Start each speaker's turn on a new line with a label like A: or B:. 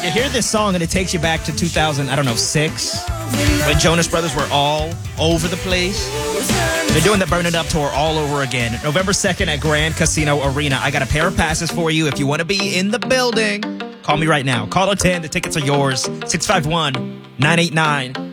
A: You hear this song and it takes you back to 2006, when Jonas Brothers were all over the place. They're doing the Burn It Up tour all over again. November 2nd at Grand Casino Arena. I got a pair of passes for you. If you want to be in the building, call me right now. Call 10. The tickets are yours. 651-989